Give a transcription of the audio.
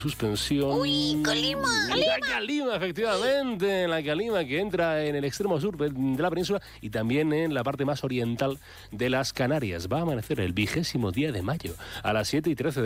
suspensión. ¡Uy, Calima! La calima, efectivamente, la calima que entra en el extremo sur de la península y también en la parte más oriental de las Canarias. Va a amanecer el 20º día de mayo a las 7:13 de